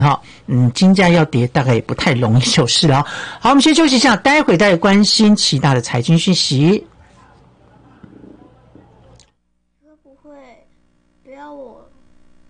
金价要跌大概也不太容易就是了。好，我们先休息一下，待会再关心其他的财经讯息。 会不会不要我